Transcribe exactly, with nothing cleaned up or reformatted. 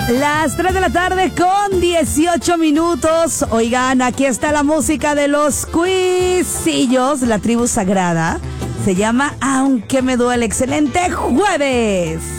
Las tres de la tarde con dieciocho minutos. Oigan, aquí está la música de los Cuisillos, la tribu sagrada. Se llama Aunque me duele. Excelente jueves.